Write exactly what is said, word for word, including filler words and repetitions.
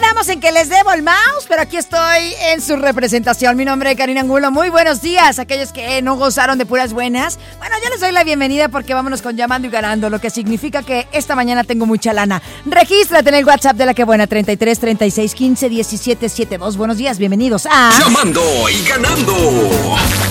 quedamos en que les debo el mouse, pero aquí estoy en su representación. Mi nombre es Karina Angulo. Muy buenos días. Aquellos que no gozaron de puras buenas, bueno, ya les doy la bienvenida porque vámonos con llamando y ganando, lo que significa que esta mañana tengo mucha lana. Regístrate en el WhatsApp de La Que Buena, treinta y tres, treinta y seis, quince, diecisiete, setenta y dos. Buenos días, bienvenidos a Llamando y ganando.